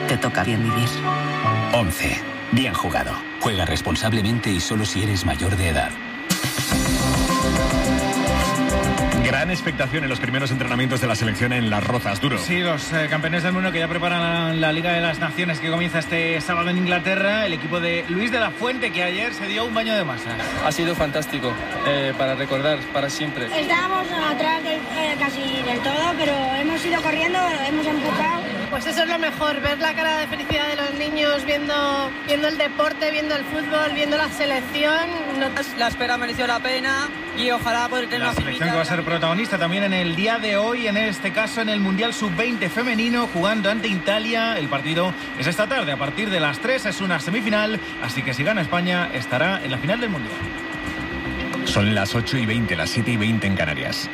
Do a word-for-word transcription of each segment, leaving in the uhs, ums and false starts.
te toca bien vivir. once. Bien jugado. Juega responsablemente y solo si eres mayor de edad. Gran expectación en los primeros entrenamientos de la selección en Las Rozas, Duro. Sí, los eh, campeones del mundo que ya preparan la, la Liga de las Naciones que comienza este sábado en Inglaterra. El equipo de Luis de la Fuente, que ayer se dio un baño de masa. Ha sido fantástico, eh, para recordar, para siempre. Estábamos atrás del, eh, casi del todo, pero hemos ido corriendo, hemos empujado. Pues eso es lo mejor, ver la cara de felicidad de los niños viendo, viendo el deporte, viendo el fútbol, viendo la selección. No... La espera mereció la pena y ojalá poder tener la una selección que va a ser protagonista también en el día de hoy, en este caso en el Mundial sub veinte femenino, jugando ante Italia. El partido es esta tarde, a partir de las tres, es una semifinal, así que si gana España estará en la final del Mundial. Son las ocho y veinte, las siete y veinte en Canarias.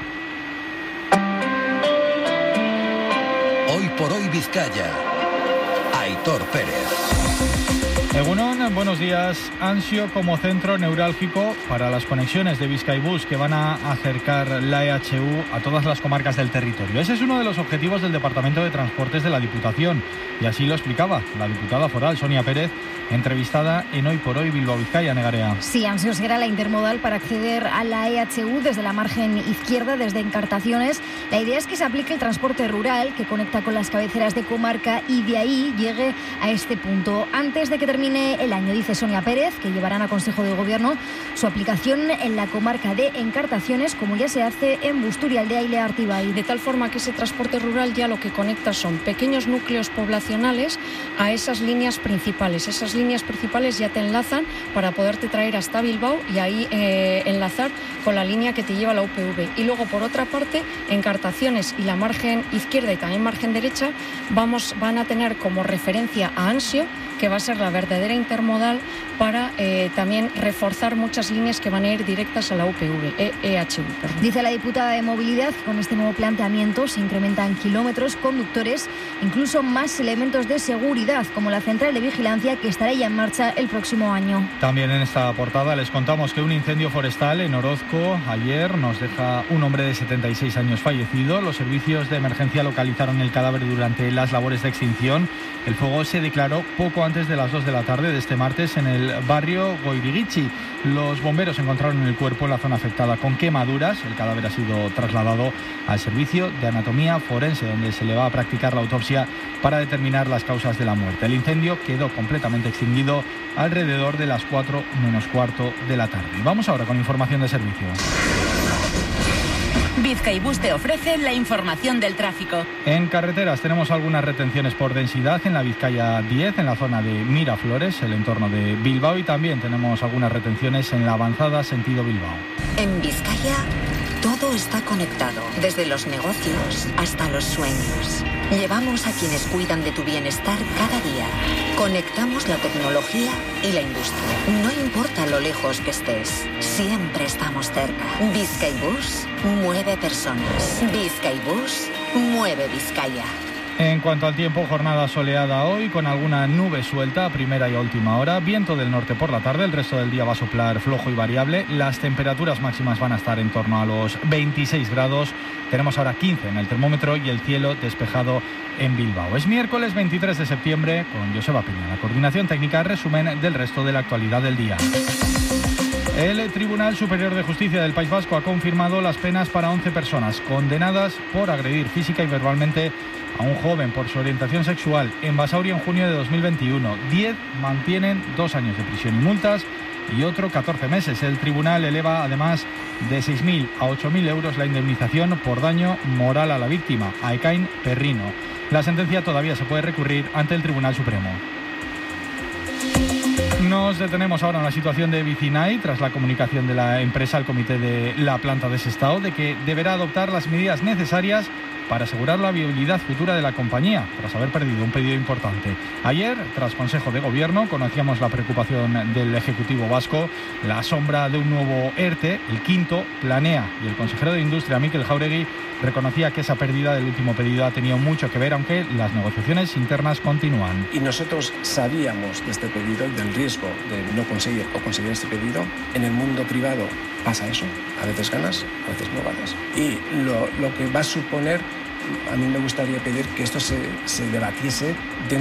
Hoy por hoy Vizcaya. Aitor Pérez. Egunon, buenos días. Ansio como centro neurálgico para las conexiones de Bizkaibus que van a acercar la E H U a todas las comarcas del territorio. Ese es uno de los objetivos del Departamento de Transportes de la Diputación, y así lo explicaba la diputada foral Sonia Pérez, entrevistada en Hoy por Hoy Bilbao Vizcaya. Neguarea. Sí, Ansio será la intermodal para acceder a la E H U desde la margen izquierda, desde Encartaciones. La idea es que se aplique el transporte rural que conecta con las cabeceras de comarca y de ahí llegue a este punto antes de que termine el año, dice Sonia Pérez, que llevarán a Consejo de Gobierno su aplicación en la comarca de Encartaciones, como ya se hace en Busturialdea y Leartibay. De tal forma que ese transporte rural ya lo que conecta son pequeños núcleos poblacionales a esas líneas principales. Esas líneas principales ya te enlazan para poderte traer hasta Bilbao y ahí eh, enlazar con la línea que te lleva a la U P V. Y luego, por otra parte, Encartaciones y la margen izquierda y también margen derecha vamos, van a tener como referencia a Ansio, que va a ser la verdadera intermodal para eh, también reforzar muchas líneas que van a ir directas a la U P V, E H U. Perdón. Dice la diputada de Movilidad que con este nuevo planteamiento se incrementan kilómetros, conductores, incluso más elementos de seguridad, como la central de vigilancia que estará ya en marcha el próximo año. También en esta portada les contamos que un incendio forestal en Orozco ayer nos deja un hombre de setenta y seis años fallecido. Los servicios de emergencia localizaron el cadáver durante las labores de extinción. El fuego se declaró poco antes de las dos de la tarde de este martes en el barrio Goirigichi. Los bomberos encontraron el cuerpo en la zona afectada con quemaduras. El cadáver ha sido trasladado al servicio de anatomía forense, donde se le va a practicar la autopsia para determinar las causas de la muerte. El incendio quedó completamente extinguido alrededor de las cuatro menos cuarto de la tarde. Vamos ahora con información de servicio. Bizkaibus te ofrece la información del tráfico. En carreteras tenemos algunas retenciones por densidad en la Vizcaya diez, en la zona de Miraflores, el entorno de Bilbao, y también tenemos algunas retenciones en la avanzada sentido Bilbao. En Vizcaya todo está conectado, desde los negocios hasta los sueños. Llevamos a quienes cuidan de tu bienestar cada día. Conectamos la tecnología y la industria. No importa lo lejos que estés, siempre estamos cerca. Bizkaibus mueve personas. Bizkaibus mueve Vizcaya. En cuanto al tiempo, jornada soleada hoy con alguna nube suelta a primera y a última hora, viento del norte por la tarde, el resto del día va a soplar flojo y variable, las temperaturas máximas van a estar en torno a los veintiséis grados, tenemos ahora quince en el termómetro y el cielo despejado en Bilbao. Es miércoles veintitrés de septiembre con Joseba Peña, la coordinación técnica, resumen del resto de la actualidad del día. El Tribunal Superior de Justicia del País Vasco ha confirmado las penas para once personas condenadas por agredir física y verbalmente a un joven por su orientación sexual en Basauri en junio de dos mil veintiuno. diez mantienen dos años de prisión y multas y otro catorce meses. El tribunal eleva además de seis mil a ocho mil euros la indemnización por daño moral a la víctima, a Ekain Perrino. La sentencia todavía se puede recurrir ante el Tribunal Supremo. Nos detenemos ahora en la situación de Vicinay tras la comunicación de la empresa al comité de la planta de Sestao de que deberá adoptar las medidas necesarias para asegurar la viabilidad futura de la compañía, tras haber perdido un pedido importante. Ayer, tras Consejo de Gobierno, conocíamos la preocupación del Ejecutivo vasco. La sombra de un nuevo ERTE, el quinto, planea, y el consejero de Industria, Mikel Jauregui, reconocía que esa pérdida del último pedido ha tenido mucho que ver, aunque las negociaciones internas continúan. Y nosotros sabíamos de este pedido y del riesgo de no conseguir o conseguir este pedido. En el mundo privado pasa eso, a veces ganas, a veces no ganas. Y lo, lo que va a suponer, a mí me gustaría pedir que esto se, se debatiese dentro